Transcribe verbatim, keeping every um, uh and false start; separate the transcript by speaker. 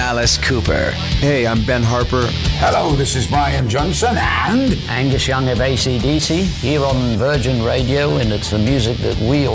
Speaker 1: Alice Cooper.
Speaker 2: Hey, I'm Ben Harper.
Speaker 3: Hello, this is Brian Johnson and
Speaker 4: Angus Young of A C D C here on Virgin Radio, and it's the music that we